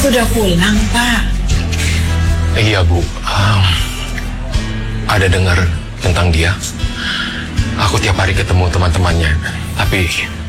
Sudah pulang, Pak? Iya, Bu. Ada dengar tentang dia. Aku tiap hari ketemu teman-temannya. Tapi